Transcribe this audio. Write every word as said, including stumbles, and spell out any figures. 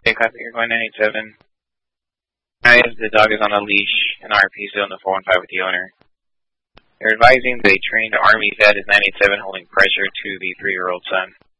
Okay, copy. You're going nine eight seven. Hi, the dog is on a leash, and R P still in the four one five with the owner. They're advising the trained Army vet is nine eight seven holding pressure to the three-year-old son.